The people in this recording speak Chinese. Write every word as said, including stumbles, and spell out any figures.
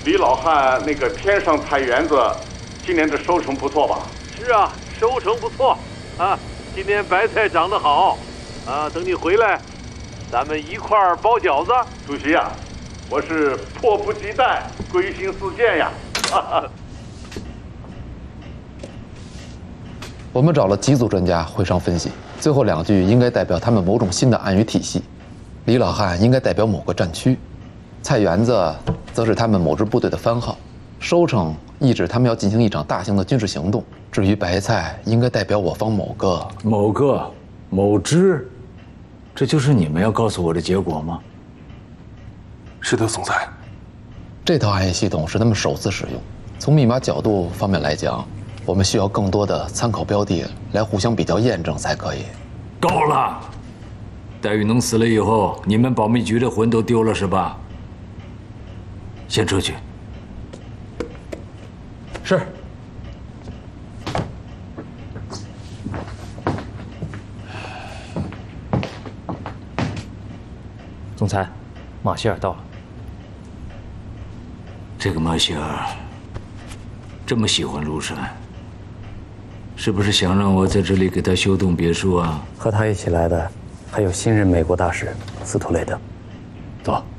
李老汉那个天上菜园子，今年这收成不错吧？ 是啊，收成不错啊，今年白菜长得好啊。等你回来，咱们一块儿包饺子。 主席呀、啊，我是迫不及待，归心似箭呀！哈哈。 我们找了几组专家会上分析，最后两句应该代表他们某种新的暗语体系。李老汉应该代表某个战区，菜园子则是他们某支部队的番号，收成意指他们要进行一场大型的军事行动。至于白菜，应该代表我方某个某个某支，这就是你们要告诉我的结果吗？ 是的，总裁。 这套暗语系统是他们首次使用，从密码角度方面来讲，我们需要更多的参考标的来互相比较验证才可以。 够了！戴雨农死了以后，你们保密局的魂都丢了是吧？先出去。是。 总裁，马歇尔到了。 这个马歇尔这么喜欢陆山，是不是想让我在这里给他修栋别墅啊？ 和他一起来的还有新任美国大使斯图雷德。 走。